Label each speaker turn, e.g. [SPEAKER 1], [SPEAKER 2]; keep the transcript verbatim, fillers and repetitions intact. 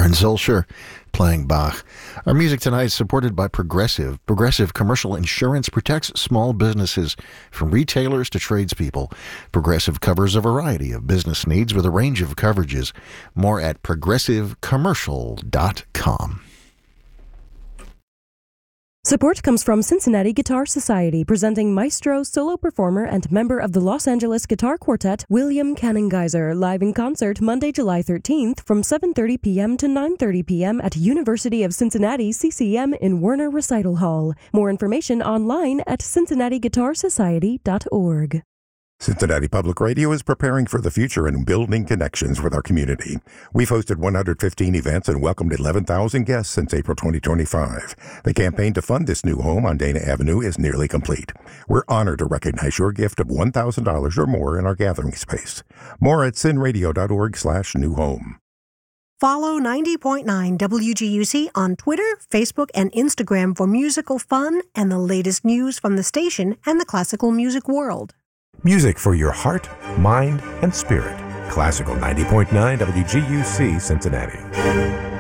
[SPEAKER 1] Loren Zolscher playing Bach. Our music tonight is supported by Progressive. Progressive Commercial Insurance protects small businesses from retailers to tradespeople. Progressive covers a variety of business needs with a range of coverages. More at progressive commercial dot com.
[SPEAKER 2] Support comes from Cincinnati Guitar Society, presenting maestro, solo performer, and member of the Los Angeles Guitar Quartet, William Canning-Geyser, live in concert Monday, July thirteenth from seven thirty p.m. to nine thirty p.m. at University of Cincinnati C C M in Werner Recital Hall. More information online at cincinnati guitar society dot org.
[SPEAKER 3] Cincinnati Public Radio is preparing for the future and building connections with our community. We've hosted one hundred fifteen events and welcomed eleven thousand guests since April twenty twenty-five. The campaign to fund this new home on Dana Avenue is nearly complete. We're honored to recognize your gift of one thousand dollars or more in our gathering space. More at cinradio dot org slash new home.
[SPEAKER 4] Follow ninety point nine W G U C on Twitter, Facebook, and Instagram for musical fun and the latest news from the station and the classical music world.
[SPEAKER 5] Music for your heart, mind, and spirit. Classical ninety point nine W G U C Cincinnati.